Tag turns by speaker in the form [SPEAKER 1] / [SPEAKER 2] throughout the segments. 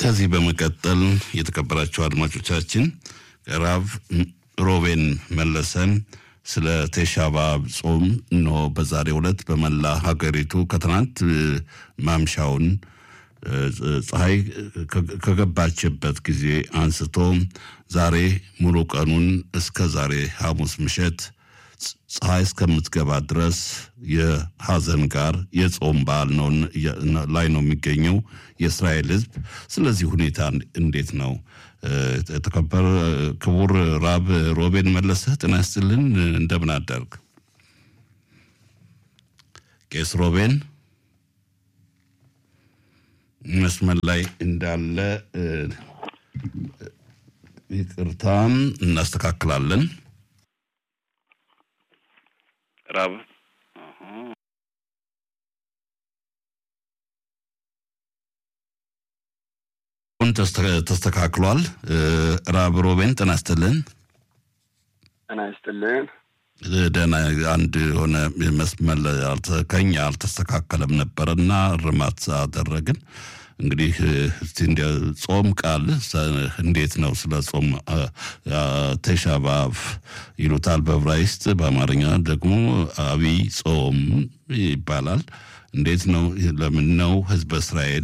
[SPEAKER 1] ከዚህ በመቀጠል የተከበራችሁ አድማጮቻችን ራብ ሮቤን መለሰን ስለ ተሻባብ ጾም ነው በዛሬው ዕለት በመላ ሀገሪቱ ከትናንት ማምሻውን ፀሐይ ከገባችበት ጊዜ አንስቶ ዛሬ ሙሉ ቀኑን እስከ ዛሬ ሐሙስ ምሽት ፀሐይ እስከምትገባ ድረስ የሐዘን ጋር የጾም በዓል ነው ላይ ነው የሚገኘው የእስራኤል ሕዝብ። ስለዚህ ሁኔታ እንዴት ነው? ተከበር ክቡር ራብ ሮቤን መለሰ ጤና ይስጥልን፣ እንደምን አደርክ? ቄስ ሮቤን መስመር ላይ እንዳለ ይቅርታም እናስተካክላለን። ራብ ተስተካክሏል። ራብ ሮቤን ጤና ይስጥልን።
[SPEAKER 2] ጤና ይስጥልን።
[SPEAKER 1] ደህና አንድ ሆነ መስመር ከኛ አልተስተካከለም ነበርና እርማት አደረግን። እንግዲህ እስቲ እንደ ጾም ቃል እንዴት ነው? ስለ ጾም ተሻባብ ይሉታል በዕብራይስጥ፣ በአማርኛ ደግሞ አብይ ጾም ይባላል። እንዴት ነው? ለምን ነው ህዝበ እስራኤል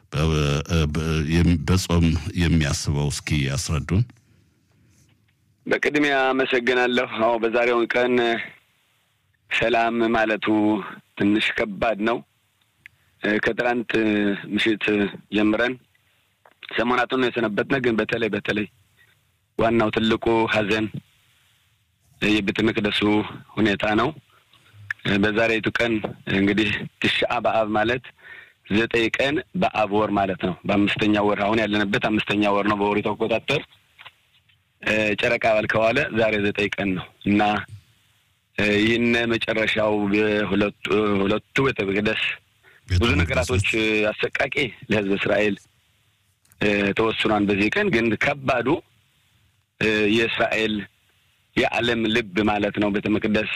[SPEAKER 1] በጾም የሚያስበው? እስኪ ያስረዱን።
[SPEAKER 2] በቅድሚያ አመሰግናለሁ። አዎ በዛሬው ቀን ሰላም ማለቱ ትንሽ ከባድ ነው። ከትናንት ምሽት ጀምረን ሰሞናቱን የሰነበትነው ግን በተለይ ዋናው ትልቁ ሀዘን የቤተ መቅደሱ ሁኔታ ነው። በዛሬቱ ቀን እንግዲህ ትሽዓ በአብ ማለት 9 ቀን በአብ ወር ማለት ነው። በአምስተኛው ወር አሁን ያለንበት 5ኛ ወር ነው በወሪቱ አቆጣጠር። ጨረቃ ባልከዋለ ዛሬ 9 ቀን ነው እና ይህን መጨረሻው ሁለቱ ቤተ መቅደስ ብዙ ነገራቶች አሰቃቂ ለህዝብ እስራኤል ተወስኗል። በዚህ ቀን ግን ከባዱ የእስራኤል የዓለም ልብ ማለት ነው ቤተ መቅደስ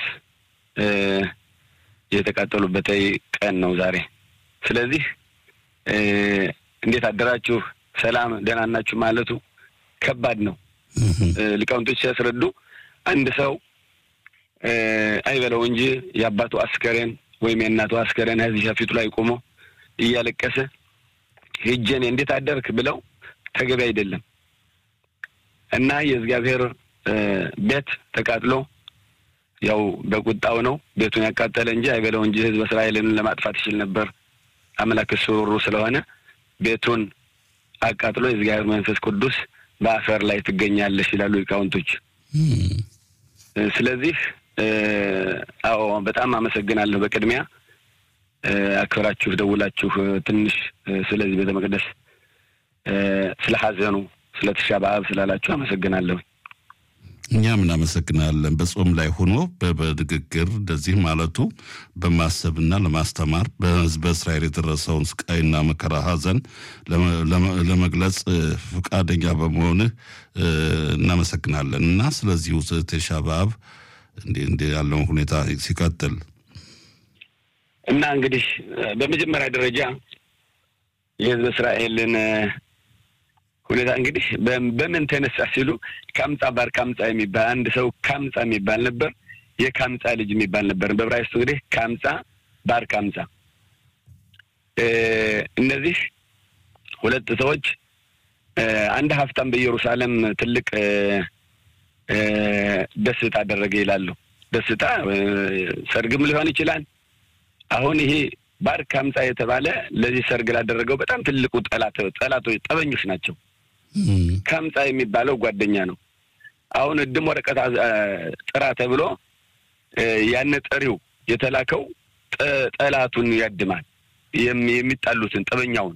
[SPEAKER 2] የተቃጠሉበት ቀን ነው ዛሬ። ስለዚህ እንዴት አደራችሁ፣ ሰላም ደህና ናችሁ ማለቱ ከባድ ነው። ሊቃውንቶች ሲያስረዱ አንድ ሰው አይበለው እንጂ የአባቱ አስከሬን ወይም የእናቱ አስከሬን እዚህ ፊቱ ላይ ቆሞ እያለቀሰ ሄጀን እንዴት አደርክ ብለው ተገቢ አይደለም እና የእግዚአብሔር ቤት ተቃጥሎ ያው በቁጣው ነው ቤቱን ያቃጠለ እንጂ አይበለው እንጂ ህዝብ እስራኤልን ለማጥፋት ይችል ነበር። አምላክ ሱሩሩ ስለሆነ ቤቱን አቃጥሎ የእግዚአብሔር መንፈስ ቅዱስ በአፈር ላይ ትገኛለሽ ይላሉ ሊቃውንቶች። ስለዚህ አዎ በጣም አመሰግናለሁ። በቅድሚያ አክብራችሁ ደውላችሁ ትንሽ ስለዚህ ቤተ መቅደስ ስለ ሐዘኑ ስለ ተሻ በአብ ስላላችሁ አመሰግናለሁ።
[SPEAKER 1] እኛም እናመሰግናለን። በጾም ላይ ሆኖ በንግግር እንደዚህ ማለቱ በማሰብና ለማስተማር በህዝበ እስራኤል የደረሰውን ስቃይና መከራ ሐዘን ለመግለጽ ፈቃደኛ በመሆንህ እናመሰግናለን እና ስለዚህ ተሻ በአብ እንዴ ያለው ሁኔታ ሲቀጥል
[SPEAKER 2] እና እንግዲህ በመጀመሪያ ደረጃ የህዝብ እስራኤልን ሁኔታ እንግዲህ በምን ተነሳ ሲሉ ካምጻ ባር ካምጻ የሚባል አንድ ሰው ካምጻ የሚባል ነበር። የካምጻ ልጅ የሚባል ነበር። በዕብራይስጥ እንግዲህ ካምጻ ባር ካምጻ እነዚህ ሁለት ሰዎች አንድ ሀብታም በኢየሩሳሌም ትልቅ ደስታ አደረገ ይላሉ። ደስታ ሰርግም ሊሆን ይችላል። አሁን ይሄ ባር ካምጻ የተባለ ለዚህ ሰርግ ላደረገው በጣም ትልቁ ጠላቶች ጠበኞች ናቸው። ካምጻ የሚባለው ጓደኛ ነው። አሁን እድም ወረቀት ጥራ ተብሎ ያን ጠሪው የተላከው ጠላቱን ያድማል የሚጣሉትን ጠበኛውን።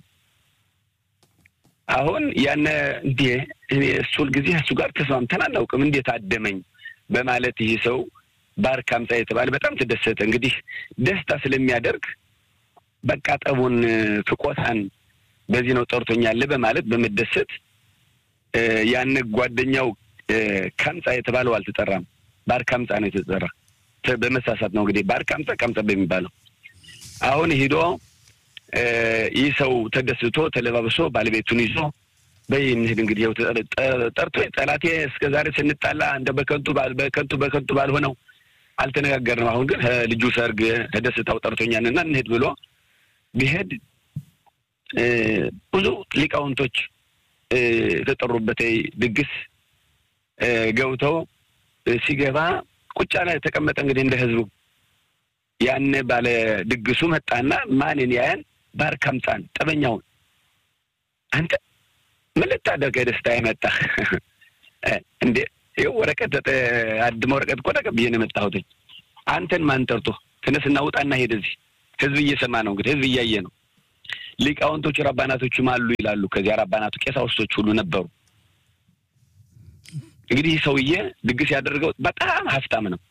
[SPEAKER 2] አሁን ያን እንዴ እሱል ጊዜ እሱ ጋር ተስማምተን አናውቅም እንዴት አደመኝ በማለት ይሄ ሰው ባር ካምጻ የተባለ በጣም ተደሰተ። እንግዲህ ደስታ ስለሚያደርግ በቃ ጠቡን ፍቆታን በዚህ ነው ጠርቶኛል በማለት በመደሰት ያን ጓደኛው ካምጻ የተባለው አልተጠራም፣ ባር ካምጻ ነው የተጠራ። በመሳሳት ነው እንግዲህ ባር ካምጻ በሚባለው አሁን ሄዶ ይህ ሰው ተደስቶ ተለባብሶ ባለቤቱን ይዞ በእንግዲህ እንግዲህ ጠርቶ ጠላቴ እስከዛሬ ስንጣላ እንደ በከንቱ ባልሆነው አልተነጋገርንም አሁን ግን ልጁ ሰርግ ተደስታው ጠርቶኛልና እንሄድ ብሎ ቢሄድ ብዙ ሊቃውንቶች ተጠሩበት ድግስ ገብተው ሲገባ ቁጫና ተቀመጠ እንግዲህ እንደ ህዝቡ ያኔ ባለ ድግሱ መጣና ማንን ያን ባርካምጣን ጠበኛው አንተ ምን ልታደርግ ደስታ ይመጣ እንዴ ወረቀት አድሞ ወረቀት ቆዳ ከብዬ ነው መጣሁት አንተን ማን ጠርቶ ተነስና ውጣና ሄድ እዚህ ህዝብ እየሰማ ነው እንግዲህ ህዝብ እያየ ነው ሊቃውንቶች ረባናቶችም አሉ ይላሉ ከዚያ ረባናቱ ቄሳውስቶች ሁሉ ነበሩ እንግዲህ ሰውዬ ድግስ ያደረገው በጣም ሀብታም ነው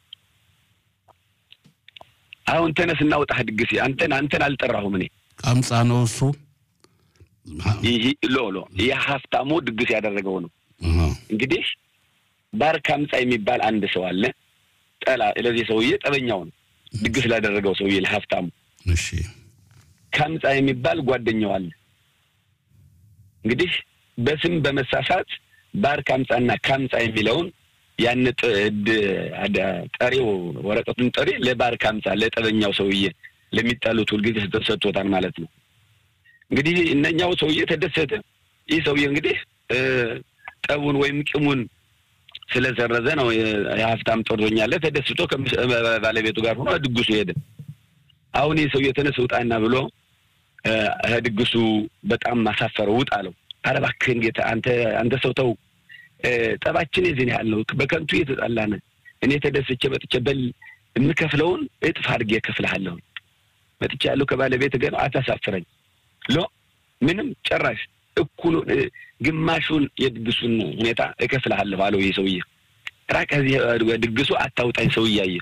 [SPEAKER 2] አሁን ተነስና ውጣ ድግስ አንተን አልጠራሁም እኔ
[SPEAKER 1] አምጻ ነው እሱ
[SPEAKER 2] ይሄ ሎሎ የሀብታሙ ድግስ ያደረገው ነው እንግዲህ ባርካምጻ የሚባል አንድ ሰው አለ ጠላ ለዚህ ሰውዬ ጠበኛው ነው ድግስ ላደረገው ሰውዬ ለሀብታሙ
[SPEAKER 1] እሺ ካምጻ የሚባል ጓደኛው አለ እንግዲህ በስም በመሳሳት ባርካምጻና ካምጻ የሚለውን ያንጥ ጠሪው ወረቀቱን ጠሪ ለባርካምጻ ለጠበኛው ሰውዬ ለሚጣሉት ሁሉ ጊዜ ተሰጥቶታል ማለት ነው እንግዲህ እነኛው ሰውዬ ተደሰተ ይህ ሰውዬ እንግዲህ ጠቡን ወይም ቂሙን ስለዘረዘ ነው የሀብታም ጠርቶኛል ተደስቶ ከባለቤቱ ጋር ሆኖ ድግሱ ሄደ አሁን ይህ ሰውዬ ተነስውጣና ብሎ ድግሱ በጣም ማሳፈረው ውጣለው አረባክህ እንዴት አንተ ሰው ተው ጠባችን እዚህ ያለው በከንቱ የተጣላነ እኔ ተደስቼ መጥቼ በል እንከፍለውን እጥፍ አድርጌ ከፍልሃለሁ መጥቼ ያለው ከባለቤት ጋር አታሳፍረኝ ምንም ጨራሽ እኩሉ ግማሹን የድግሱን ሁኔታ እከፍልሃለሁ አለው ይሰውዬ ራቅ እዚህ ድግሱ አታውጣኝ ሰው ይያየ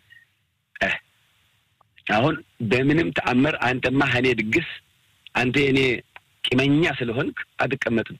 [SPEAKER 1] አሁን በምንም ተአምር አንተማ ሀኔ ድግስ አንተ እኔ ቂመኛ ስለሆንክ አትቀመጥም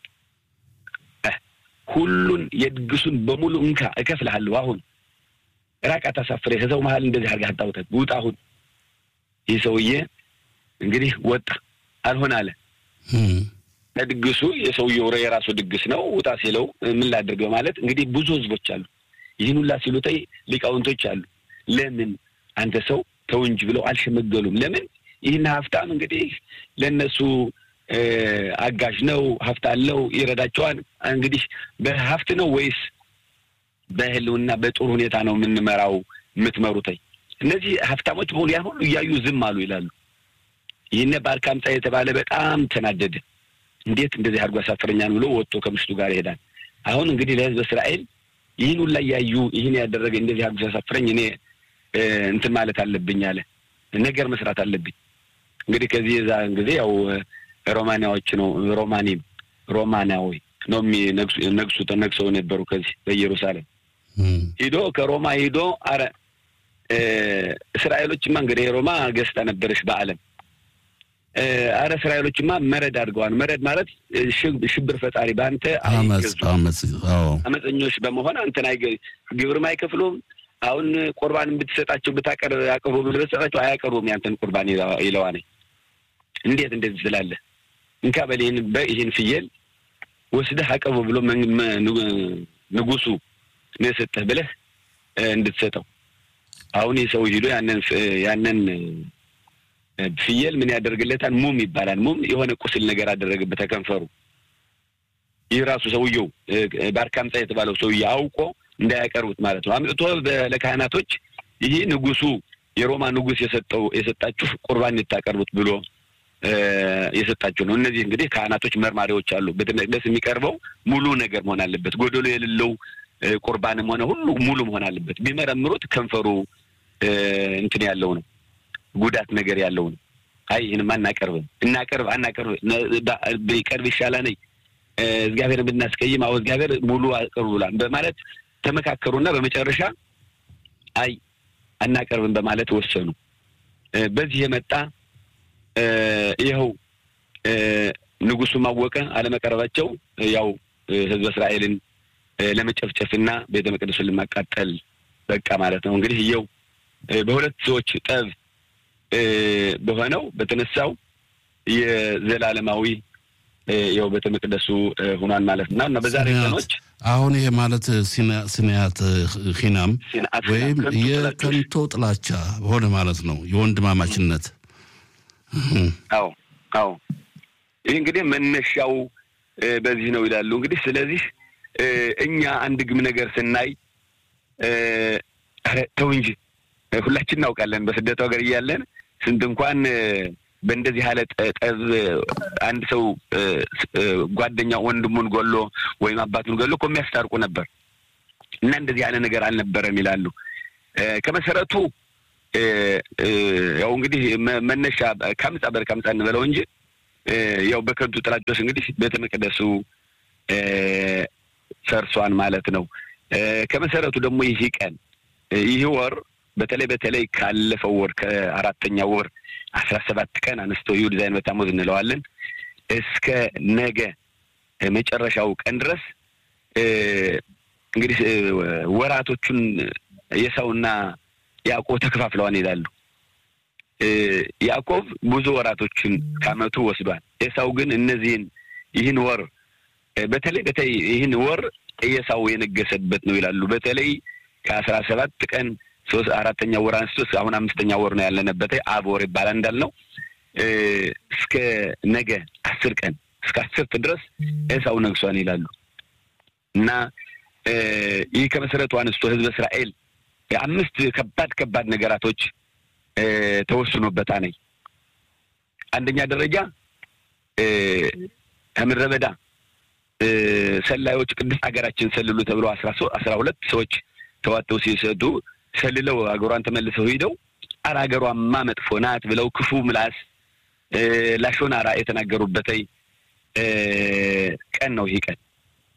[SPEAKER 1] ሁሉን የድግሱን በሙሉ እንካ እከፍልሃለሁ አሁን ራቅ አታሳፍረኝ ከሰው መሃል እንደዚህ አድርገህ አታውጣኝ ውጣ አሁን ይሰውዬ እንግዲህ ወጣ አልሆነ አለ ለድግሱ የሰውየው የራሱ ድግስ ነው ውጣ ሲለው ምን ላድርገው ማለት እንግዲህ ብዙ ህዝቦች አሉ ይህን ሁላ ሲሉታይ ሊቃውንቶች አሉ ለምን አንተ ሰው ተወንጅ ብለው አልሸመገሉም ለምን ይህን ሀብታም እንግዲህ ለነሱ አጋዥ ነው ሀብት አለው ይረዳቸዋል እንግዲህ በሀብት ነው ወይስ በህልውና በጥሩ ሁኔታ ነው የምንመራው የምትመሩታይ እነዚህ ሀብታሞች ሁሉ ያን ሁሉ ያዩ ዝም አሉ ይላሉ ይሄን ባርካምጻ የተባለ በጣም ተናደደ እንዴት እንደዚህ አድርጎ አሳፍረኛል ብሎ ወጥቶ ከምሽቱ ጋር ይሄዳል አሁን እንግዲህ ለህዝብ እስራኤል ይህን ሁሉ ያዩ ይህን ያደረገ እንደዚህ አድርጎ አሳፍረኝ እኔ እንትን ማለት አለብኝ አለ ነገር መስራት አለብኝ እንግዲህ ከዚህ ዛን ጊዜ ያው ሮማናዎች ነው ሮማናዊ ነው ነግሰው ነበሩ ከዚህ በኢየሩሳሌም ሄዶ ከሮማ ሄዶ አረ እስራኤሎችማ እንግዲህ ሮማ ገስታ ነበርሽ በአለም አረ እስራኤሎችማ መረድ አድርገዋል መረድ ማለት ሽብር ፈጣሪ ባንተ አመፀኞች በመሆን አንተን ግብር ማይከፍሉም አሁን ቁርባን ብትሰጣቸው ብታቀርብ ያቀርቡ ብለሰጣቸው አያቀርቡም ያንተን ቁርባን ይለዋል እንዴት እንደዚህ ስላለ እንካ በይህን ፍየል ወስደህ አቀርቡ ብሎ ንጉሱ ነሰጠህ ብለህ እንድትሰጠው አሁን የሰው ሄዶ ያንን ፍየል ምን ያደርግለታል ሙም ይባላል ሙም የሆነ ቁስል ነገር አደረገበት ተከንፈሩ ይራሱ ሰውየው ባርካምጻ የተባለው ሰውየው አውቆ እንዳያቀርቡት ማለት ነው አምጥቶ ለካህናቶች ይሄ ንጉሱ የሮማ ንጉስ የሰጣችሁ ቁርባን እንታቀርቡት ብሎ የሰጣችሁ ነው እነዚህ እንግዲህ ካህናቶች መርማሪዎች አሉ በተነደስ የሚቀርበው ሙሉ ነገር መሆን አለበት ጎደሎ የሌለው ቁርባንም ሆነ ሁሉ ሙሉ መሆን አለበት ቢመረምሩት ከንፈሩ እንትን ያለው ነው ጉዳት ነገር ያለው ነው አይ ይሄን እናቀርብ በቀርብ ይሻላል እግዚአብሔር ብናስቀይም አው እግዚአብሔር ሙሉ አቀርቡላን በማለት ተመካከሩና በመጨረሻ አይ አናቀርብን በማለት ወሰኑ በዚህ የመጣ ይሄው ንጉሱ ማወቀ አለመቀረባቸው ያው ህዝብ እስራኤልን ለመጨፍጨፍና ቤተ መቅደሱን ለማቃጠል በቃ ማለት ነው እንግዲህ ይሄው በሁለት ሰዎች ጠብ በሆነው በተነሳው
[SPEAKER 2] የዘላለማዊ ያው በተመቅደሱ ሆኗል ማለት ነውና በዛሬ ቀኖች
[SPEAKER 1] አሁን ይሄ ማለት ሲናያት ኺናም ወይም የከንቶ ጥላቻ ሆነ ማለት ነው የወንድማማችነት
[SPEAKER 2] አዎ ይሄ እንግዲህ መነሻው በዚህ ነው ይላሉ እንግዲህ ስለዚህ እኛ አንድ ግም ነገር ስናይ ተው እንጂ ሁላችን እናውቃለን በስደቱ ሀገር ይያለን ስንት እንኳን በእንደዚህ ያለ ጠብ አንድ ሰው ጓደኛው ወንድሙን ገሎ ወይም አባቱን ገሎ እኮ የሚያስታርቁ ነበር እና እንደዚህ ያለ ነገር አልነበረም ይላሉ ከመሰረቱ ያው እንግዲህ መነሻ ከምጻ እንበለው እንጂ ያው በከንቱ ጥላቻዎች እንግዲህ ቤተ መቅደሱ ፈርሷን ማለት ነው ከመሰረቱ ደግሞ ይህ ቀን ይህ ወር በተለይ ካለፈው ወር ከአራተኛው ወር 17 ቀን አንስቶ ይሁድ ዛይን በታሞዝ እንለዋለን እስከ ነገ መጨረሻው ቀን ድረስ እንግዲህ ወራቶቹን የሳውና ያዕቆብ ተከፋፍለዋል ይላሉ ያዕቆብ ብዙ ወራቶችን ካመቱ ወስዷል የሳው ግን እነዚህን ይህን ወር በተለይ ይህን ወር የሳው የነገሰበት ነው ይላሉ በተለይ ከ17 ቀን 4ኛው ወር አንስቶ አሁን 5ኛው ወር ነው ያለነበት አብ ወር ይባላል እንዳልነው እስከ ነገ 10 ቀን እስከ 10 ድረስ ኤሳው ነግሷን ይላሉ እና ይህ ከመሰረቱ አንስቶ ህዝብ እስራኤል አምስት ከባድ ነገራቶች ተወስኖበታል አንደኛ ደረጃ ከምረበዳ ሰላዮች ቅዱስ አገራችን ሰልሉ ተብሎ 12 ሰዎች ተዋተው ሲሰዱ ሰልለው አገሯን ተመልሰው ሄደው አራገሯማ መጥፎ ናት ብለው ክፉ ምላስ ላሾናራ የተናገሩበት ቀን ነው ይሄ ቀን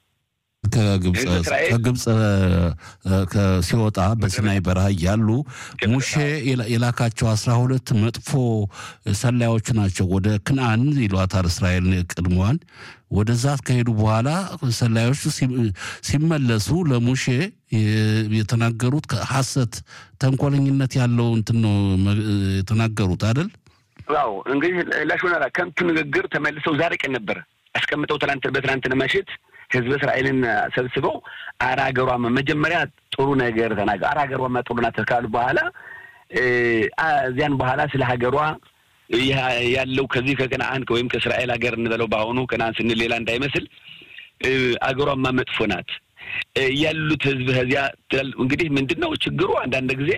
[SPEAKER 2] ከግብጽ ሲወጣ በሲናይ በረሃ ያሉ ሙሴ የላካቸው 12 መጥፎ ሰላዮች ናቸው ወደ ክናን ይሏታል እስራኤል ቀድሞዋል ወደዛ ከሄዱ በኋላ ሰላዮቹ ሲመለሱ ለሙሴ የተናገሩት ሐሰት ተንኮለኝነት ያለው እንትን ነው የተናገሩት አይደል ዋው እንግዲህ ላሾናራ ከንቱ ንግግር ተመልሰው ዛሬ ቀን ነበር አስቀምጠው በትናንትና ማሽት ህዝብ እስራኤልን ሰብስበው አራገሯም መጀመሪያ ጥሩ ነገር ተናገሩ አራገሯም ጥሩ ናት ካሉ በኋላ እዚያን በኋላ ስለ ሀገሯ ያለው ከዚህ ከከነዓን ወይም ከእስራኤል ሀገር እንበለው ባሁኑ ከነዓን ስንል ሌላ እንዳይመስል አገሯማ መጥፎ ናት ያሉት ህዝብ ህዚያ እንግዲህ ምንድነው ችግሩ አንዳንድ ጊዜ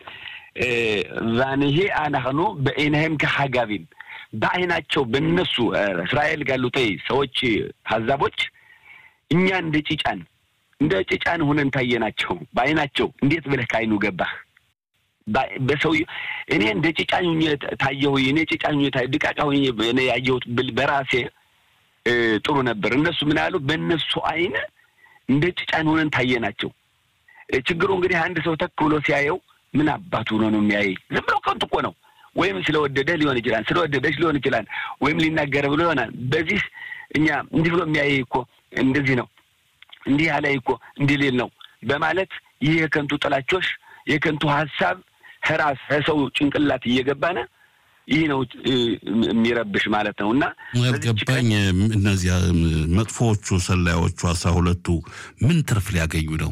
[SPEAKER 2] ዛንሄ አናህኑ በእነህም ከሐጋቢም በአይናቸው በእነሱ እስራኤል ጋሉታይ ሰዎች ሐዛቦች እኛ እንደ ጭጫን ሆነን ታየናቸው በአይናቸው እንዴት ብለህ ካይኑ ገባህ በሰው እኔ እንደ ጭጫን ታየው እኔ ጭጫን ድቃቃው እኔ ያየሁት በራሴ ጥሩ ነበር እነሱ ምን ያሉ በእነሱ አይነ እንደ ጭጫን ሆነን ታየናቸው ችግሩ እንግዲህ አንድ ሰው ተክብሎ ሲያየው ምን አባቱ ነው የሚያይ ዝም ብሎ ከንቱ እኮ ነው ወይም ስለወደደ ሊሆን ይችላል ስለወደደሽ ሊሆን ይችላል ወይም ሊናገር ብሎ ይሆናል በዚህ እኛ እንዲህ ብሎ የሚያይ እኮ እንደዚህ ነው እንዲህ ያለ እኮ እንዲህ ሊል ነው በማለት ይሄ የከንቱ ጥላቾች የከንቱ ሐሳብ ራስ ሰው ጭንቅላት እየገባና ይሄ ነው የሚረብሽ ማለት ነውና
[SPEAKER 1] ገባኝ እነዚያ መጥፎቹ ሰላዮቹ 12ቱ ምን ትርፍ ሊያገኙ ነው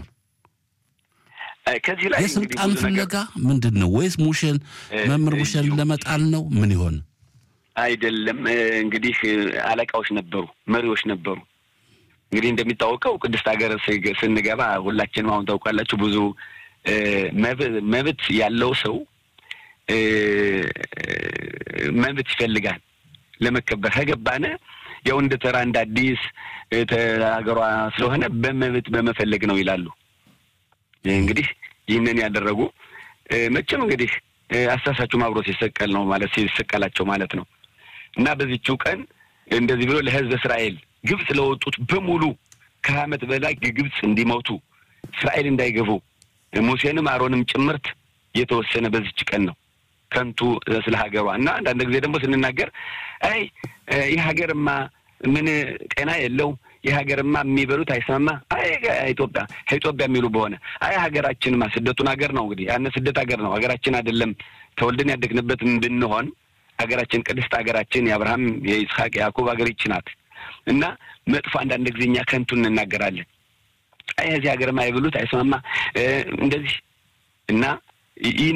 [SPEAKER 2] ከዚህ ላይ
[SPEAKER 1] የስልጣን ፍለጋ ምንድነው ወይስ ሙሽን መምር ሙሽን ለመጣል ነው ምን ይሆን
[SPEAKER 2] አይደለም እንግዲህ አለቃዎች ነበሩ መሪዎች ነበሩ እንግዲህ እንደሚታወቀው ቅድስት ሀገር ስንገባ ሁላችንም አሁን ታውቃላችሁ ብዙ መብት ያለው ሰው መብት ይፈልጋል ለመከበር ከገባነ ያው እንደ ተራ እንደ አዲስ ተሀገሯ ስለሆነ በመብት በመፈለግ ነው ይላሉ እንግዲህ ይህንን ያደረጉ መቼም እንግዲህ አሳሳቹ ማብሮት ይሰቀል ነው ማለት ሲሰቀላቸው ማለት ነው እና በዚህው ቀን እንደዚህ ብሎ ለህዝብ እስራኤል ግብጽ ለወጡት በሙሉ ከዓመት በላይ ግብጽ እንዲሞቱ እስራኤል እንዳይገቡ ሙሴንም አሮንም ጭምርት የተወሰነ በዚህ ቀን ነው ከንቱ ስለ ሀገሯና አንዳንድ ጊዜ ደግሞ ስንናገር አይ ይህ ሀገርማ ምን ጤና የለው ይህ ሀገርማ የሚበሉት አይሰማማ አይ ኢትዮጵያ የሚሉ በሆነ አይ ሀገራችንማ ስደቱን ሀገር ነው እንግዲህ ያነ ስደት ሀገር ነው ሀገራችን አይደለም ተወልደን ያደግንበት እንድንሆን ሀገራችን ቅድስት ሀገራችን የአብርሃም የይስሐቅ ያዕቆብ ሀገር ይችናት እና መጥፎ አንዳንድ ጊዜኛ ከንቱን እናገራለን እዚህ ሀገር ማይብሉት አይስማማ እንደዚህ እና ይህን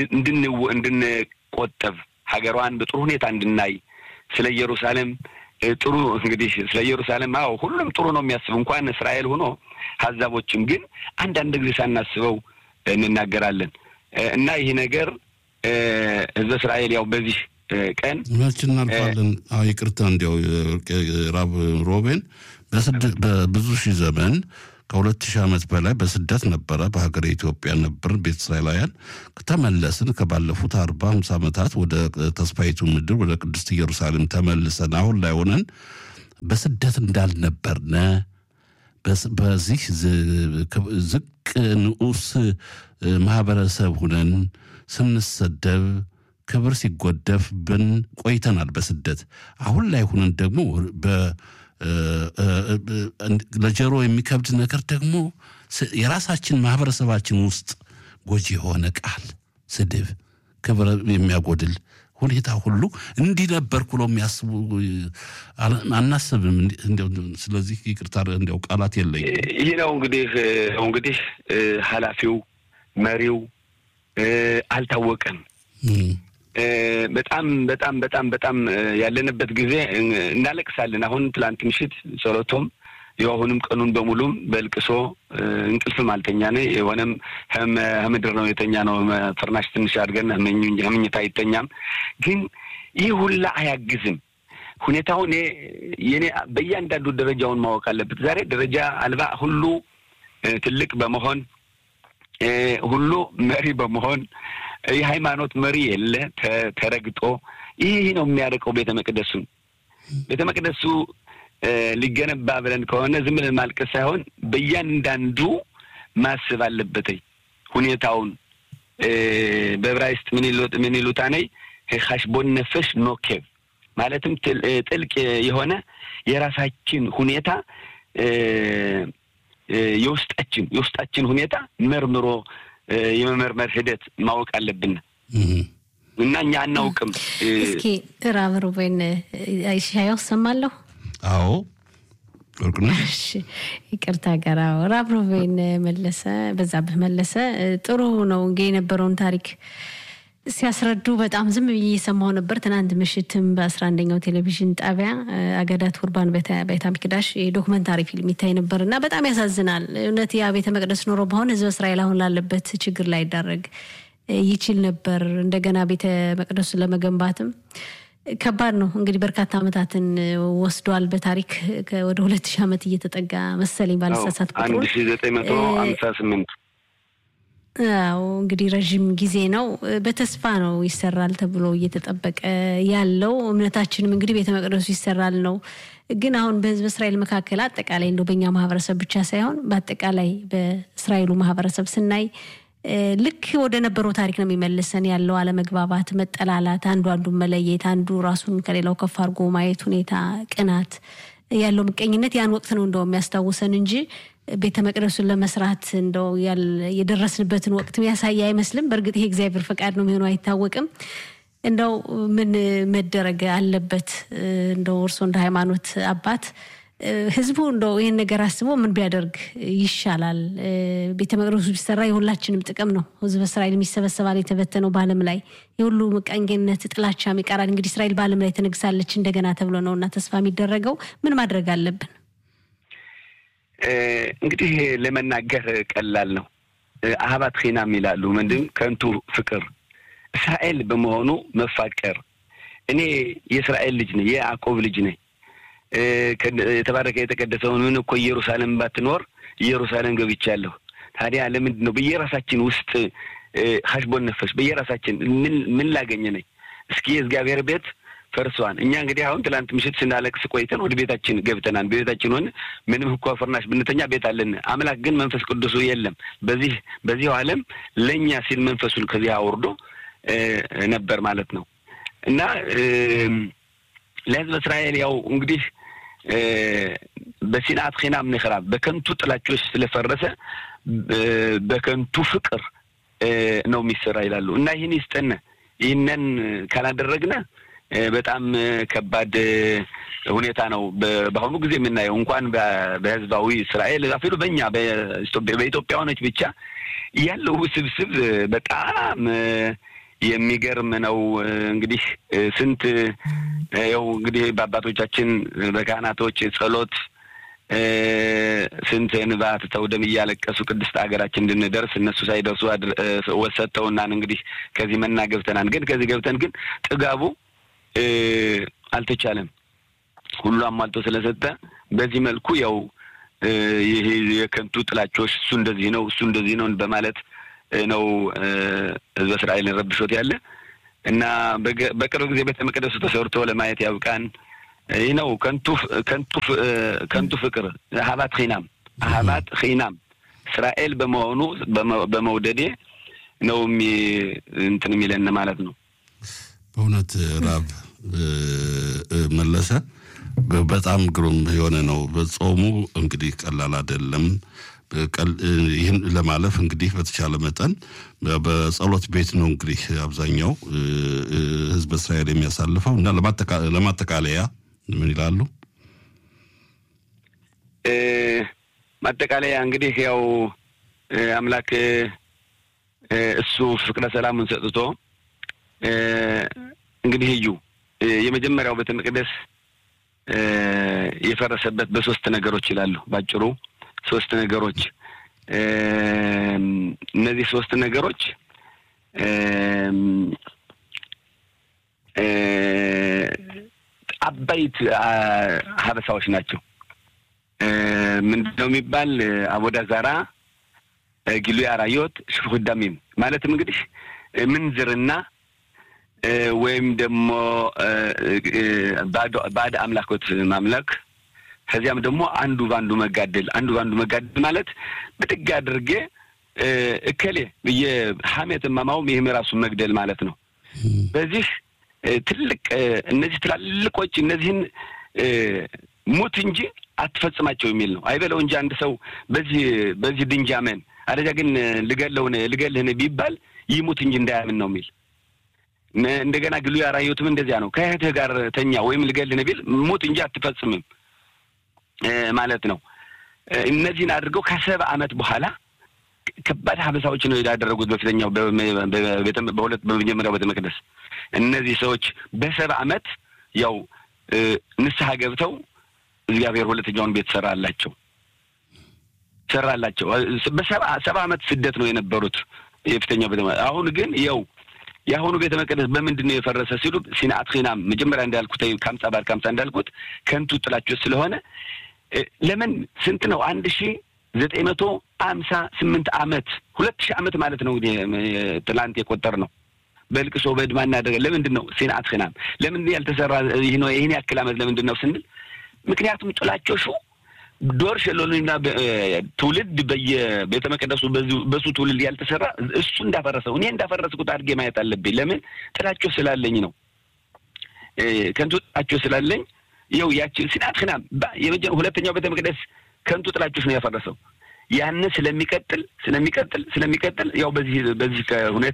[SPEAKER 2] እንድንቆጠብ ሀገሯን በጥሩ ሁኔታ እንድናይ ስለ ኢየሩሳሌም ጥሩ እንግዲህ ስለ ኢየሩሳሌም ሁሉም ጥሩ ነው የሚያስብ እንኳን እስራኤል ሆኖ ሐዛቦችም ግን አንዳንድ ጊዜ ሳናስበው እንናገራለን እና ይሄ ነገር ህዝበ እስራኤል ያው በዚህ ቀን
[SPEAKER 1] ማችን አልፋለን ይቅርታ እንዲያው ራብ ሮቤን በብዙ ሺህ ዘመን ከ2000 ዓመት በላይ በስደት ነበር በሀገረ ኢትዮጵያ ነበር ቤተ እስራኤላውያን ተመለስን ከባለፉት 40-50 ዓመታት ወደ ተስፋይቱ ምድር ወደ ቅድስት ኢየሩሳሌም ተመልሰን አሁን ላይ ሆነን በስደት እንዳልነበርነ በዚህ ዝቅ ንዑስ ማህበረሰብ ሆነን ስንሰደብ ክብር ሲጎደፍብን ቆይተናል በስደት አሁን ላይ ሆነን ደግሞ ለጀሮ የሚከብድ ነገር ደግሞ የራሳችን ማህበረሰባችን ውስጥ ጎጂ የሆነ ቃል ስድብ ክብር የሚያጎድል ሁኔታ ሁሉ እንዲህ ነበር ብሎ የሚያስቡ አናስብም ስለዚህ ይቅርታ እንደው ቃላት የለኝ
[SPEAKER 2] ይሄ ነው እንግዲህ ሐላፊው መሪው አልታወቀም በጣም ያለንበት ጊዜ እናለቅሳለን አሁን ትላንት ምሽት ጸሎቶም የሆነም ቀኑን በሙሉም በልቅሶ እንቅልፍም አልተኛነ የሆነም ምድር ነው የተኛ ነው ፍርናሽ ትንሽ አድርገን ምኝታ አይተኛም ግን ይህ ሁላ አያግዝም ሁኔታው የኔ በእያንዳንዱ ደረጃውን ማወቅ አለበት ዛሬ ደረጃ አልባ ሁሉ ትልቅ በመሆን ሁሉ መሪ በመሆን የሃይማኖት መሪ የለ ተረግጦ ይሄ ነው የሚያደርገው ቤተ መቅደሱ ሊገነባ ብለን ከሆነ ዝም ብለን ማልቀስ ሳይሆን በእያንዳንዱ ማስብ አለበት ሁኔታውን በዕብራይስጥ ምን ይሉታነይ ሐሽቦን ነፍስ ኖኬብ ማለትም ጥልቅ የሆነ የራሳችን ሁኔታ የውስጣችን ሁኔታ መርምሮ የመመርመር ሂደት ማወቅ አለብን እና እኛ አናውቅም
[SPEAKER 3] እስኪ ራብሩበን አይሻያው ሰማለሁ
[SPEAKER 1] አዎ ወርቅነሽ
[SPEAKER 3] ይቅርታ ጋራው ራብሩበን በዛብህ መለሰ ጥሩ ነው እንግዲህ የነበረውን ታሪክ ሲያስረዱ በጣም ዝም ብዬ እየሰማሁ ነበር ትናንት ምሽትም በ11ኛው ቴሌቪዥን ጣቢያ አገዳት ቁርባን ቤተ መቅደስ የዶክመንታሪ ፊልም ይታይ ነበርና በጣም ያሳዝናል እውነት ያ ቤተ መቅደስ ኖሮ በሆነ ህዝብ እስራኤል አሁን ላለበት ችግር ላይ ዳረግ ይችል ነበር እንደገና ቤተ መቅደሱ ለመገንባትም ከባድ ነው እንግዲህ በርካታ አመታትን ወስዷል በታሪክ ወደ 2000 ዓመት እየተጠጋ መሰለኝ ባለሳሳት ቁጥሩ
[SPEAKER 2] 1958
[SPEAKER 3] እንግዲህ ረጅም ጊዜ ነው በተስፋ ነው ይሰራል ተብሎ እየተጠበቀ ያለው እምነታችንም እንግዲህ ቤተ መቅደሱ ይሰራል ነው ግን አሁን በህዝብ እስራኤል መካከል አጠቃላይ እንደው በእኛ ማህበረሰብ ብቻ ሳይሆን በአጠቃላይ በእስራኤሉ ማህበረሰብ ስናይ ልክ ወደ ነበረው ታሪክ ነው የሚመለሰን ያለው አለመግባባት መጠላላት አንዱን መለየት አንዱ ራሱን ከሌላው ከፍ አድርጎ ማየት ሁኔታ ቅናት ያለው ምቀኝነት ያን ወቅት ነው እንደው የሚያስታውሰን እንጂ ቤተ መቅደሱን ለመስራት እንደው የደረስንበትን ወቅት የሚያሳይ አይመስልም በርግጥ ይሄ እግዚአብሔር ፈቃድ ነው የሚሆነው አይታወቅም እንደው ምን መደረግ አለበት እንደው እርሶ እንደ ሃይማኖት አባት ህዝቡ እንደው ይሄን ነገር አስቦ ምን ቢያደርግ ይሻላል ቤተ መቅደሱ ቢሰራ የሁላችንም ጥቅም ነው ህዝብ እስራኤል የሚሰበሰባል የተበተነው በአለም ላይ የሁሉ ምቀኝነት ጥላቻ የሚቀራል እንግዲህ እስራኤል በአለም ላይ ተነግሳለች እንደገና ተብሎ ነውና ተስፋ የሚደረገው ምን ማድረግ አለብን
[SPEAKER 2] እንግዲህ ለመናገር ቀላል ነው አህባት ኺናም ይላሉ ምንድን ከንቱ ፍቅር እስራኤል በመሆኑ መፋቀር እኔ የእስራኤል ልጅ ነኝ የያዕቆብ ልጅ ነኝ የተባረከ የተቀደሰው ምን እኮ ኢየሩሳሌም ባትኖር ኢየሩሳሌም ገብቻለሁ ታዲያ ለምንድን ነው በየራሳችን ውስጥ ሐሽቦን ነፍስ በየራሳችን ምን ላገኘ ነኝ እስኪ የእግዚአብሔር ቤት ፈርሷን እኛ እንግዲህ አሁን ትላንት ምሽት ስናለቅስ ቆይተን ወደ ቤታችን ገብተናል ቤታችን ሆነ ምንም እንኳን ፈርናሽ ብንተኛ ቤት አለን አምላክ ግን መንፈስ ቅዱስ የለም በዚህ ዓለም ለኛ ሲል መንፈሱን ከዚህ አወርዶ ነበር ማለት ነው እና ለህዝብ እስራኤል ያው እንግዲህ በሲናት ኺናም ንኽራብ በከንቱ ጥላቾች ስለፈረሰ በከንቱ ፍቅር ነው የሚሰራ ይላሉ እና ይሄን ይስጠነ ይሄንን ካላደረግነ በጣም ከባድ ሁኔታ ነው በአሁኑ ጊዜ የምናየው እንኳን በህዝባዊ እስራኤል አፈሉ በእኛ በኢትዮጵያውያኖች ብቻ ያለው ውስብስብ በጣም የሚገርም ነው እንግዲህ ስንት ያው እንግዲህ በአባቶቻችን በካህናቶች ጸሎት ስንት እንባት ተውደም ያለቀሱ ቅድስት ሀገራችን እንድንደርስ እነሱ ሳይደርሱ ወሰተውና እንግዲህ ከዚህ መናገብተናን ግን ከዚህ ገብተን ግን ጥጋቡ አልተቻለም ሁሉ አሟልቶ ስለሰጠ በዚህ መልኩ ያው ይሄ የከንቱ ጥላቾች እሱ እንደዚህ ነው በማለት ነው ህዝበ እስራኤልን ረብሾት ያለ እና በቅርብ ጊዜ ቤተ መቅደሱ ተሰርቶ ለማየት ያውቃን ይህ ነው ከንቱ ፍቅር ሀባት ኺናም እስራኤል በመሆኑ በመውደዴ ነው እንትን የሚለን ማለት ነው
[SPEAKER 1] በእውነት ራብ መለሰ በጣም ግሩም የሆነ ነው በጾሙ እንግዲህ ቀላል አይደለም ይህን ለማለፍ እንግዲህ በተቻለ መጠን በጸሎት ቤት ነው እንግዲህ አብዛኛው ህዝብ እስራኤል የሚያሳልፈው እና ለማጠቃለያ ምን ይላሉ
[SPEAKER 2] ማጠቃለያ እንግዲህ ያው አምላክ እሱ ፍቅረ ሰላሙን ሰጥቶ እንግዲህ የመጀመሪያው ቤተ መቅደስ የፈረሰበት በሶስት ነገሮች ይላሉ ባጭሩ ሶስት ነገሮች እነዚህ ሶስት ነገሮች አባይት ሀበሳዎች ናቸው ምንድነው የሚባል አቦዳ ዛራ ጊሉይ አራዮት ሽፉዕ ደሚም ማለትም እንግዲህ ምንዝርና ወይም ደግሞ ባድ አምላኮት ማምለክ ከዚያም ደግሞ አንዱ ባንዱ መጋደል ማለት በጥጋ አድርጌ እከሌ በየሐሜት ማማው ይሄም ራሱ መግደል ማለት ነው በዚህ ትልቅ እነዚህ ትላልቆች እነዚህን ሙት እንጂ አትፈጽማቸው የሚል ነው አይበለው እንጂ አንድ ሰው በዚህ ድንጃመን አደጋ ግን ልገልህ ነው ቢባል ይሙት እንጂ እንዳያምን ነው የሚል እንደገና ግሉይ አራዮትም እንደዚያ ነው ከእህትህ ጋር ተኛ ወይም ልገልህ ነው ቢል ሙት እንጂ አትፈጽምም ማለት ነው እነዚህን አድርገው ከ70 ዓመት በኋላ ከባድ ሀበሳዎች ነው ያደረጉት በፊተኛው በሁለት በመጀመሪያው ቤተ መቅደስ እነዚህ ሰዎች በ70 ዓመት ያው ንስሐ ገብተው እግዚአብሔር ሁለተኛውን ቤት ሰራላቸው በ70 ዓመት ስደት ነው የነበሩት የፊተኛው ቤተ መቅደስ አሁን ግን ያው ያሁኑ ቤተ መቅደስ በመንድነው የፈረሰ ሲሉ ሲናት ኺናም መጀመሪያ እንዳልኩት ካምሳ እንዳልኩት ከንቱ ጥላቸው ስለሆነ ለምን ስንት ነው 1958 ዓመት 2000 ዓመት ማለት ነው ትላንት የቆጠር ነው በልቅሶ በድማና አደረገ ለምንድነው ሲናት ኺናም ለምን ያልተሰራ ይሄን ያክል ዓመት ለምንድነው ስንል ምክንያቱም ጥላቸው ዶር ሸሎልና ትውልድ በየቤተ መቅደሱ በሱ ትውልድ ያልተሰራ እሱ እንዳፈረሰው እኔ እንዳፈረስኩት አድርጌ ማየት አለብኝ ለምን ጥላቸው ስላለኝ ነው ከንቱ ጥላቸው ስላለኝ ይው ያቺ ሲናት ኺናም ሁለተኛው ቤተ መቅደስ ከንቱ ጥላቸው ነው ያፈረሰው ያን ስለሚቀጥል ያው በዚህ ሁኔታ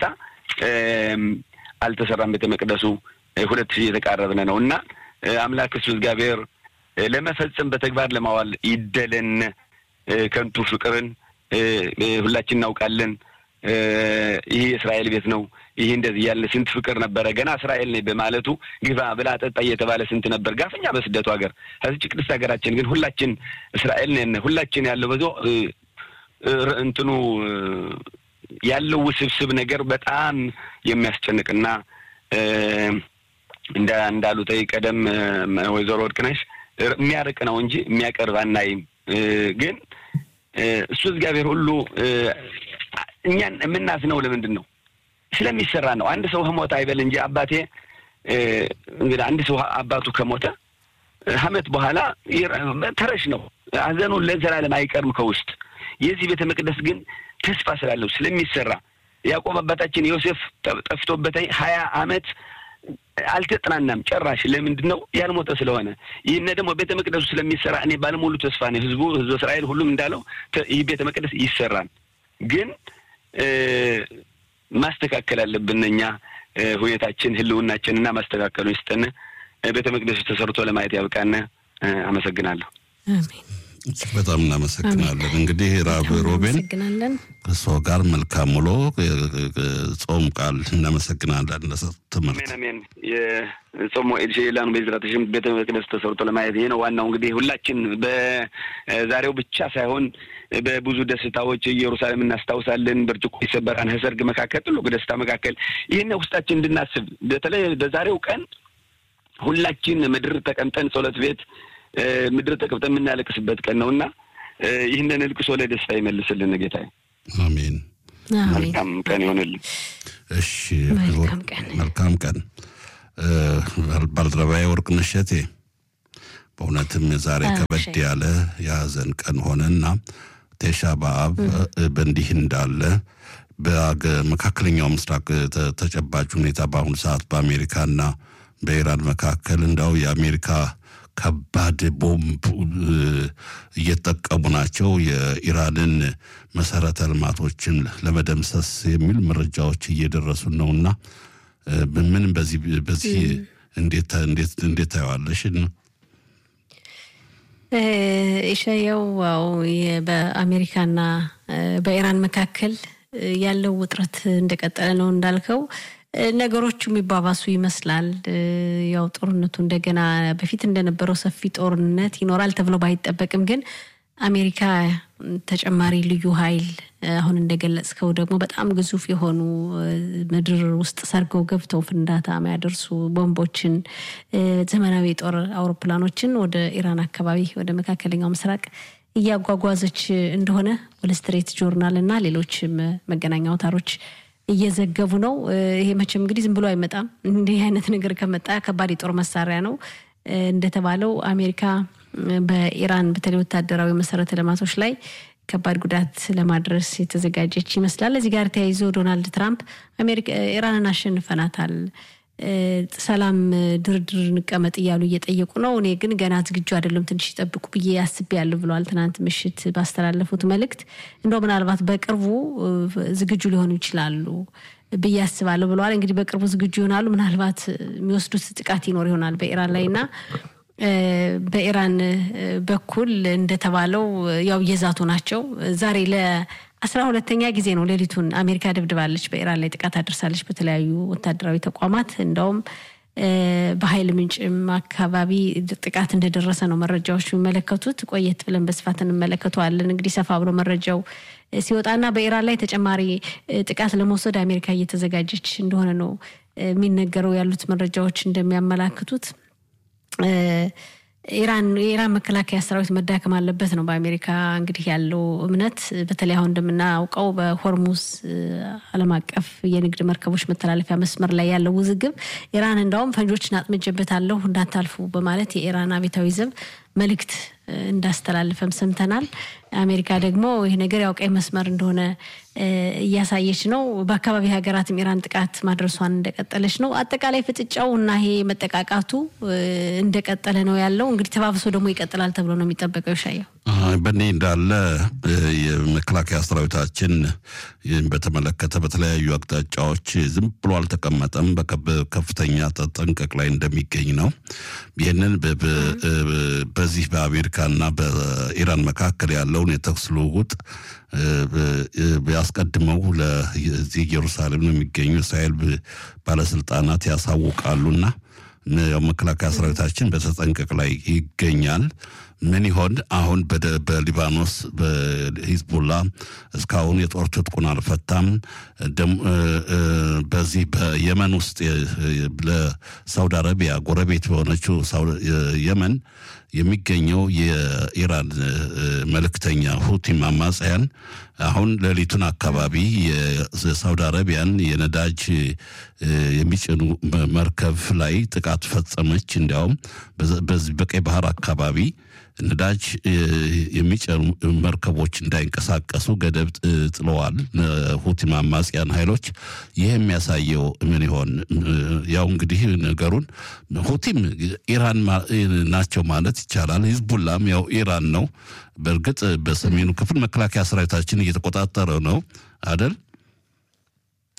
[SPEAKER 2] አልተሰራም ቤተ መቅደሱ 2000 የተቃረበነ ነውና አምላክ እሱ እግዚአብሔር ለመፈጸም በተግባር ለማዋል ይደለን ከንቱ ፍቅርን ሁላችን እናውቃለን ይሄ እስራኤል ቤት ነው ይሄ እንደዚህ ያለ ስንት ፍቅር ነበር ገና እስራኤል ነው በማለቱ ግባ ብላ ጠጣ የተባለ ስንት ነበር ጋፈኛ በስደቱ ሀገር እዚህ ቅድስት ሀገራችን ግን ሁላችን እስራኤል ነን ሁላችን ያለው በዞ እንትኑ ያለው ውስብስብ ነገር በጣም የሚያስጨንቅና እንዳሉት ቀደም ወይዘሮ ወርቅነሽ የሚያርቅ ነው እንጂ የሚያቀርብ አናይም ግን እሱ እግዚአብሔር ሁሉ እኛን የምናስነው ለምንድን ነው ስለሚሰራ ነው አንድ ሰው ከሞተ አይበል እንጂ አባቴ እንግዲህ አንድ ሰው አባቱ ከሞተ ዓመት በኋላ ተረሽ ነው አዘኑ ለዘላለም አይቀርም ከውስጥ የዚህ ቤተ መቅደስ ግን ተስፋ ስላለው ስለሚሰራ ያዕቆብ አባታችን ዮሴፍ ጠፍቶበት 20 ዓመት አልተጠናናም ጭራሽ ለምንድነው ያልሞተ ስለሆነ ይሄን ደግሞ ቤተ መቅደሱ ስለሚሰራ እኔ ባለሙሉ ተስፋ ነኝ ህዝቡ እስራኤል ሁሉም እንዳለው ይሄ ቤተ መቅደስ ይሰራል ግን ማስተካከል አለብንኛ ሁኔታችን ህልውናችንና ማስተካከሉ ይስጠን ቤተ መቅደሱ ተሰርቶ ለማየት ያብቃን አመሰግናለሁ
[SPEAKER 3] አሜን
[SPEAKER 1] በጣም እናመሰግናለን እንግዲህ ራብ ሮቤን ከሰው ጋር መልካም ውሎ ጾም ቃል እናመሰግናለን ለትምህርት
[SPEAKER 2] አሜን የጾም ኢንሻአላህ በዝራትሽም ቤተ መቅደስ ተሰርቶ ለማየት ይሄ ነው ዋናው እንግዲህ ሁላችን በዛሬው ብቻ ሳይሆን በብዙ ደስታዎች ኢየሩሳሌም እናስታውሳለን ብርጭቆ ይሰበራን ሰርግ መካከል ሁሉ ደስታ መካከል ይሄን ውስጣችን እንድናስብ በተለይ በዛሬው ቀን ሁላችን ምድር ተቀምጠን ጸሎት ቤት ምድር ተቀምጠን የምናለቅስበት ቀን ነውና ይሄንን ልቅሶ ለደስታ ይመልስልን ጌታዬ
[SPEAKER 1] አሜን
[SPEAKER 2] መልካም ቀን ይሁንልን
[SPEAKER 1] እሺ መልካም ቀን ባልደረባዬ ወርቅነሽ እቴ በእውነትም ዛሬ ከበድ ያለ ያዘን ቀን ሆነና ቴሻ በአብ በእንዲህ እንዳለ በመካከለኛው ምስራቅ ተጨባጭ ሁኔታ በአሁኑ ሰዓት በአሜሪካና በኢራን መካከል እንዳው የአሜሪካ ከባድ ቦምብ እየተጠቀሙ ናቸው የኢራንን መሰረተ ልማቶችን ለመደምሰስ የሚል መረጃዎች እየደረሱ ነውና ምን በዚህ እንዴት ታያለሽ
[SPEAKER 3] ኢሻያው በአሜሪካና በኢራን መካከል ያለው ውጥረት እንደቀጠለ ነው እንዳልከው ነገሮቹ የሚባባሱ ይመስላል ያው ጦርነቱ እንደገና በፊት እንደነበረው ሰፊ ጦርነት ይኖራል ተብሎ ባይጠበቅም ግን አሜሪካ ተጨማሪ ልዩ ኃይል አሁን እንደገለጽከው ደግሞ በጣም ግዙፍ የሆኑ ምድር ውስጥ ሰርገው ገብተው ፍንዳታ የሚያደርሱ ቦምቦችን ዘመናዊ ጦር አውሮፕላኖችን ወደ ኢራን አካባቢ ወደ መካከለኛው ምስራቅ እያጓጓዘች እንደሆነ ወል ስትሪት ጆርናል እና ሌሎች መገናኛ አውታሮች እየዘገቡ ነው ይሄ መቼም እንግዲህ ዝም ብሎ አይመጣም እንዲህ አይነት ነገር ከመጣ ከባድ የጦር መሳሪያ ነው እንደተባለው አሜሪካ በኢራን በተለይ ወታደራዊ መሰረተ ልማቶች ላይ ከባድ ጉዳት ለማድረስ የተዘጋጀች ይመስላል እዚህ ጋር ተያይዞ ዶናልድ ትራምፕ አሜሪካ ኢራንን አሸንፈናታል ሰላም ድርድር እንቀመጥ ይያሉ እየጠየቁ ነው እኔ ግን ገና ዝግጁ አይደለም ትንሽ ይጠብቁ ብዬ ያስብያለሁ ብለዋል ትናንት ምሽት ባስተላለፉት መልእክት እንደው ምናልባት በቅርቡ ዝግጁ ሊሆኑ ይችላሉ ብዬ አስባለሁ ብለዋል እንግዲህ በቅርቡ ዝግጁ ይሆናሉ ምናልባት የሚወስዱት ጥቃት ይኖር ይሆናል በኢራን ላይና በኢራን በኩል እንደተባለው ያው የዛቱ ናቸው ዛሬ ለ12ኛ ጊዜ ነው ሌሊቱን አሜሪካ ደብድባለች በኢራን ላይ ጥቃት አድርሳለች በተለያዩ ወታደራዊ ተቋማት እንደውም በኃይል ምንጭም አካባቢ ጥቃት እንደደረሰ ነው መረጃዎች የሚመለከቱት ቆየት ብለን በስፋት እንመለከተዋለን እንግዲህ ሰፋ ብሎ መረጃው ሲወጣና በኢራን ላይ ተጨማሪ ጥቃት ለመውሰድ አሜሪካ እየተዘጋጀች እንደሆነ ነው የሚነገረው ያሉት መረጃዎች እንደሚያመላክቱት ኢራን መከላከያ ሰራዊት መዳከም አለበት ነው በአሜሪካ እንግዲህ ያለው እምነት በተለይ አሁን እንደምናውቀው በሆርሙዝ ዓለም አቀፍ የንግድ መርከቦች መተላለፊያ መስመር ላይ ያለው ውዝግብ ኢራን እንደውም ፈንጆችን አጥምጀበታለሁ እንዳታልፉ በማለት የኢራን አብዮታዊ ዘብ መልእክት እንዳስተላልፈም ሰምተናል አሜሪካ ደግሞ ይሄ ነገር ያው ቀይ መስመር እንደሆነ እያሳየች ነው በአካባቢ ሀገራትም ኢራን ጥቃት ማድረሷን እንደቀጠለች ነው አጠቃላይ ፍጥጫውና ይሄ መጠቃቃቱ እንደቀጠለ ነው ያለው እንግዲህ ተባብሶ ደግሞ ይቀጥላል ተብሎ ነው የሚጠበቀው ይሻያው
[SPEAKER 1] በእኔ እንዳለ የመከላከያ ሰራዊታችን በተመለከተ በተለያዩ አቅጣጫዎች ዝም ብሎ አልተቀመጠም በከፍተኛ ተጠንቀቅ ላይ እንደሚገኝ ነው ይሄንን በዚህ በአሜሪካና በኢራን መካከል ያለውን የተኩስ ልውውጥ ያስቀድመው ለዚህ ኢየሩሳሌም የሚገኙ እስራኤል ባለስልጣናት ያሳውቃሉና መከላከያ ሰራዊታችን በተጠንቀቅ ላይ ይገኛል ምን ይሆን አሁን በሊባኖስ በሂዝቦላ እስካሁን የጦር ትጥቁን አልፈታም በዚህ በየመን ውስጥ ለሳውዲ አረቢያ ጎረቤት በሆነችው የመን የሚገኘው የኢራን መልእክተኛ ሁቲ ማማጽያን አሁን ሌሊቱን አካባቢ የሳውዲ አረቢያን የነዳጅ የሚጭኑ መርከብ ላይ ጥቃት ፈጸመች እንዲያውም በዚህ በቀይ ባህር አካባቢ ነዳጅ የሚጭኑ መርከቦች እንዳይንቀሳቀሱ ገደብ ጥለዋል ሁቲ ማማጽያን ኃይሎች ይሄ የሚያሳየው ምን ይሆን ያው እንግዲህ ነገሩን ሁቲም ኢራን ናቸው ማለት ይቻላል ሂዝቡላም ያው ኢራን ነው በርግጥ በሰሜኑ ክፍል መከላከያ ሰራዊታችን እየተቆጣጠረ ነው አይደል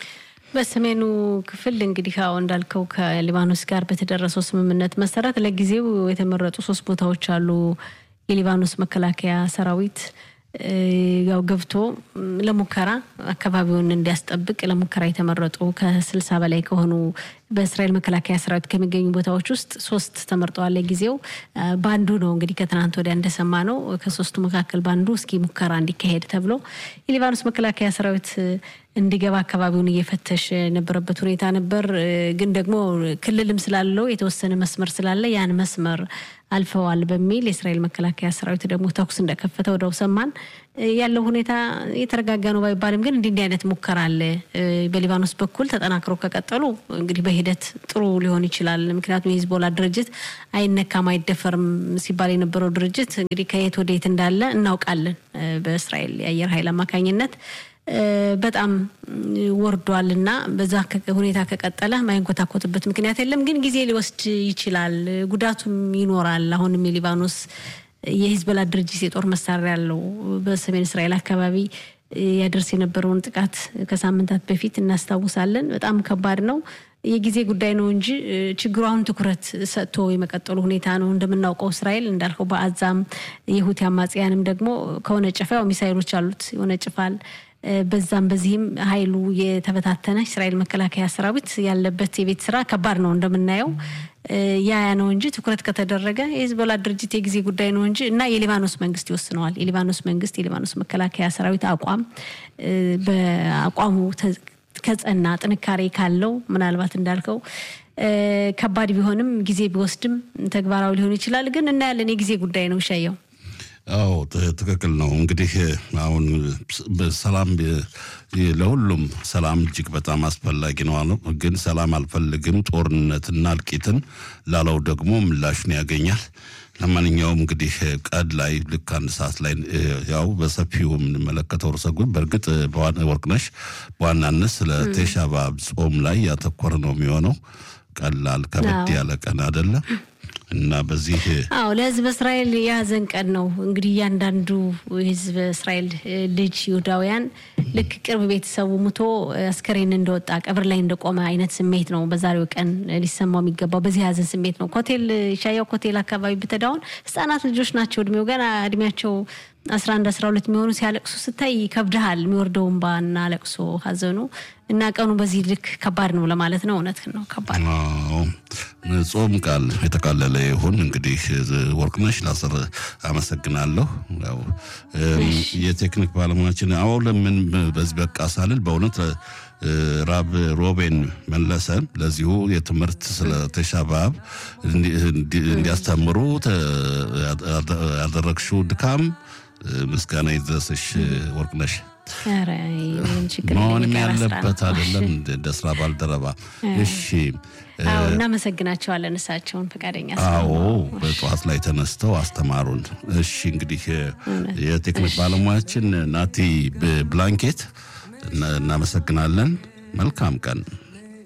[SPEAKER 3] በሰሜኑ ክፍል እንግዲህ እንዳልከው ከሊባኖስ ጋር በተደረሰው ስምምነት መሰረት ለጊዜው የተመረጡ 3 ቦታዎች አሉ። የሊባኖስ መከላከያ ሰራዊት ያው ገብቶ ለሙከራ አካባቢውን እንዲያስጠብቅ ለሙከራ የተመረጡ ከ60 በላይ ከሆኑ በእስራኤል መከላከያ ሰራዊት ከሚገኙ ቦታዎች ውስጥ 3 ተመርጠዋል። ለጊዜው ባንዱ ነው እንግዲህ ከትናንት ወዲያ እንደሰማነው ከ3ቱ መካከል ባንዱ እስኪ ሙከራ እንዲካሄድ ተብሎ የሊባኖስ መከላከያ ሰራዊት እንዲገባ አካባቢውን እየፈተሽ የነበረበት ሁኔታ ነበር። ግን ደግሞ ክልልም ስላለው የተወሰነ መስመር ስላለ ያን መስመር አልፈዋል በሚል የእስራኤል መከላከያ ሰራዊት ደግሞ ተኩስ እንደከፈተ ወደው ሰማን። ያለው ሁኔታ የተረጋጋ ነው ባይባልም ግን እንዲህ አይነት ሙከራ አለ በሊባኖስ በኩል ተጠናክሮ ከቀጠሉ እንግዲህ በሂደት ጥሩ ሊሆን ይችላል። ምክንያቱም የሂዝቦላ ድርጅት አይነካም አይደፈርም ሲባል የነበረው ድርጅት እንግዲህ ከየት ወዴት እንዳለ እናውቃለን። በእስራኤል የአየር ኃይል አማካኝነት በጣም ወርዷልና በዛ ሁኔታ ከቀጠለ ማይንኮታኮትበት ምክንያት የለም። ግን ጊዜ ሊወስድ ይችላል፣ ጉዳቱም ይኖራል። አሁንም የሊባኖስ የሂዝቦላ ድርጅት የጦር መሳሪያ ያለው በሰሜን እስራኤል አካባቢ ያደርስ የነበረውን ጥቃት ከሳምንታት በፊት እናስታውሳለን። በጣም ከባድ ነው። የጊዜ ጉዳይ ነው እንጂ ችግሩ አሁን ትኩረት ሰጥቶ የመቀጠሉ ሁኔታ ነው። እንደምናውቀው እስራኤል እንዳልከው በአዛም የሁቲ አማጽያንም ደግሞ ከሆነ ጨፋው ሚሳኤሎች አሉት የሆነ ጭፋል በዛም በዚህም ኃይሉ የተበታተነ እስራኤል መከላከያ ሰራዊት ያለበት የቤት ስራ ከባድ ነው እንደምናየው። ያ ነው እንጂ ትኩረት ከተደረገ የሂዝቦላ ድርጅት የጊዜ ጉዳይ ነው እንጂ እና የሊባኖስ መንግስት ይወስነዋል። የሊባኖስ መንግስት የሊባኖስ መከላከያ ሰራዊት አቋም በአቋሙ ከጸና ጥንካሬ ካለው ምናልባት እንዳልከው ከባድ ቢሆንም ጊዜ ቢወስድም ተግባራዊ ሊሆን ይችላል። ግን እናያለን። የጊዜ ጉዳይ ነው ሻየው።
[SPEAKER 1] አዎ ትክክል ነው። እንግዲህ አሁን ሰላም ለሁሉም ሰላም እጅግ በጣም አስፈላጊ ነው አለ። ግን ሰላም አልፈልግም ጦርነትና እልቂትን ላለው ደግሞ ምላሽን ያገኛል። ለማንኛውም እንግዲህ ቀድ ላይ ልክ 1 ሰዓት ላይ ያው በሰፊው የምንመለከተው ርዕሰ ጉዳይ በእርግጥ ወርቅነሽ በዋናነት ስለ ቲሻ በአብ ጾም ላይ ያተኮረ ነው የሚሆነው። ቀላል ከበድ ያለ ቀን አይደለም እና በዚህ
[SPEAKER 3] ለህዝብ እስራኤል ያዘን ቀን ነው። እንግዲህ ያንዳንዱ ህዝብ እስራኤል ልጅ ይሁዳውያን ልክ ቅርብ ቤተሰቡ ሙቶ አስከሬን እንደወጣ ቀብር ላይ እንደቆመ አይነት ስሜት ነው በዛሬው ቀን ሊሰማው የሚገባው። በዚህ ያዘን ስሜት ነው። ኮቴል ሻያው ኮቴል አካባቢ በተዳውን ህፃናት ልጆች ናቸው። እድሜያቸው 11 12 የሚሆኑ ሲያለቅሱ ስታይ ከብደሃል። የሚወርደው እንባና ለቅሶ ሀዘኑ እና ቀኑ በዚህ ልክ ከባድ ነው ለማለት ነው። እውነት ነው ከባድ ነው።
[SPEAKER 1] ጾም ቃል የተቃለለ ይሁን። እንግዲህ ወርቅነሽ ላሰር አመሰግናለሁ። ያው የቴክኒክ ባለሙያችን ለምን በዚህ በቃ ሳልል በእውነት ራብ ሮቤን መለሰ ለዚሁ የትምህርት ስለ ቲሻ በአብ እንዲያስተምሩ ያደረግሽው ድካም ምስጋና ይድረስሽ ወርቅነሽ። መሆንም ያለበት አይደለም እንደ ስራ ባልደረባ። እሺ
[SPEAKER 3] እናመሰግናቸዋለን እሳቸውን ፈቃደኛ ስለሆኑ።
[SPEAKER 1] በጠዋት ላይ ተነስተው አስተማሩን። እሺ እንግዲህ የቴክኒክ ባለሙያችን ናቲ ብላንኬት እናመሰግናለን። መልካም ቀን።